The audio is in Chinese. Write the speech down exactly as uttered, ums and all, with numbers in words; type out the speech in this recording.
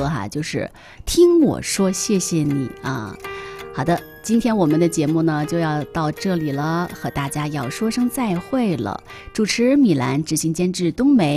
哈，就是听我说谢谢你啊。好的，今天我们的节目呢就要到这里了，和大家要说声再会了。主持米兰，执行监制冬梅。